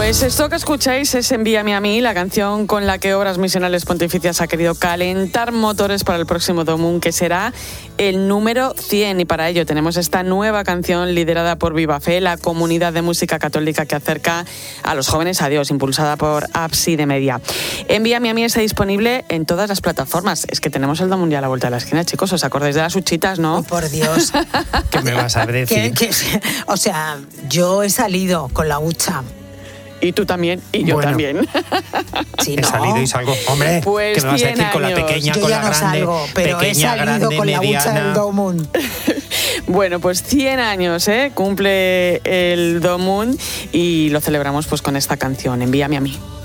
Pues esto que escucháis es Envíame a mí, la canción con la que Obras Misionales Pontificias ha querido calentar motores para el próximo Domún, que será el número 100. Y para ello tenemos esta nueva canción liderada por Viva Fe, la comunidad de música católica que acerca a los jóvenes a Dios, impulsada por Ábside Media. Envíame a mí está disponible en todas las plataformas. Es que tenemos el Domún ya a la vuelta de la esquina, chicos. ¿Os acordáis de las huchitas, no? Oh, por Dios. ¿Qué me vas a decir? O sea, yo he salido con la hucha. Y tú también, y yo también. Sí, he salido y salgo. Hombre, pues ¿qué me vas a decir con la pequeña, yo con ya la grande? Yo ya no salgo, pero pequeña, he salido grande, con la hucha mediana. del Domún. Bueno, pues 100 años, cumple el Domún y lo celebramos pues con esta canción, Envíame a mí.